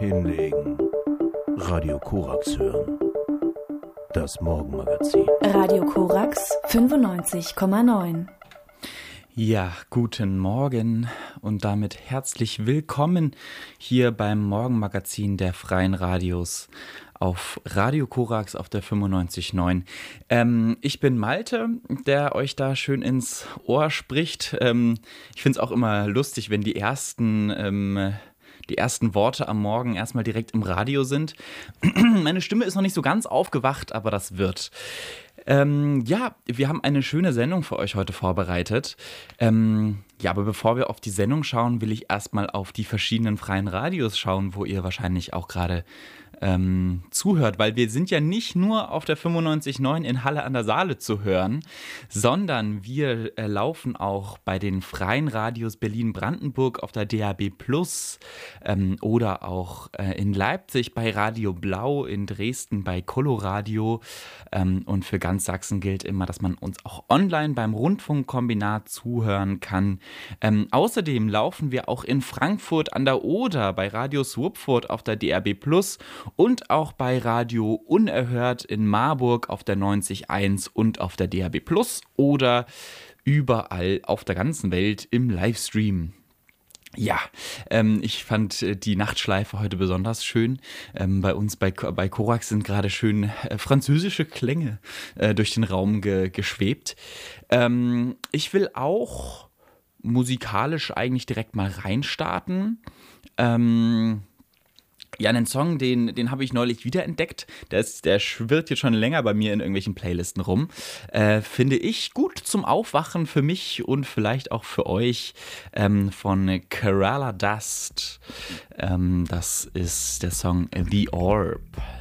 Hinlegen. Radio Korax hören. Das Morgenmagazin. Radio Korax 95,9. Ja, guten Morgen und damit herzlich willkommen hier beim Morgenmagazin der Freien Radios auf Radio Korax auf der 95,9. Ich bin Malte, der euch da schön ins Ohr spricht. Ich finde es auch immer lustig, wenn die ersten Worte am Morgen erstmal direkt im Radio sind. Meine Stimme ist noch nicht so ganz aufgewacht, aber das wird. Wir haben eine schöne Sendung für euch heute vorbereitet. Aber bevor wir auf die Sendung schauen, will ich erstmal auf die verschiedenen freien Radios schauen, wo ihr wahrscheinlich auch gerade zuhört, weil wir sind ja nicht nur auf der 95,9 in Halle an der Saale zu hören, sondern wir laufen auch bei den freien Radios Berlin-Brandenburg auf der DAB+ oder auch in Leipzig bei Radio Blau, in Dresden bei Coloradio und für ganz Sachsen gilt immer, dass man uns auch online beim Rundfunkkombinat zuhören kann. Außerdem laufen wir auch in Frankfurt an der Oder bei Radio Swupfurt auf der DAB+ und auch bei Radio Unerhört in Marburg auf der 90.1 und auf der DAB+ oder überall auf der ganzen Welt im Livestream. Ja, ich fand die Nachtschleife heute besonders schön. Bei uns bei Korax sind gerade schön französische Klänge durch den Raum geschwebt. Ich will auch musikalisch eigentlich direkt mal reinstarten. Einen Song, den habe ich neulich wiederentdeckt. Der schwirrt jetzt schon länger bei mir in irgendwelchen Playlisten rum. Finde ich gut zum Aufwachen für mich und vielleicht auch für euch von Kerala Dust. Das ist der Song The Orb.